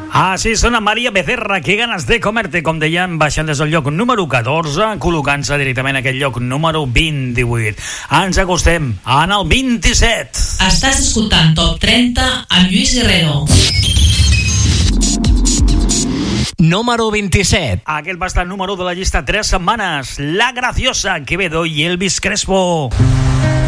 Així sona Maria Becerra, que ganes de comerte, com dèiem, baixant des del lloc número 14, col·locant-se directament a aquest lloc número 28. Ens acostem en el 27. Estàs escoltant Top 30 amb Lluís Guerrero. Número 27. Aquest va estar número de la llista 3 setmanes. La Graciosa, Quevedo i Elvis Crespo.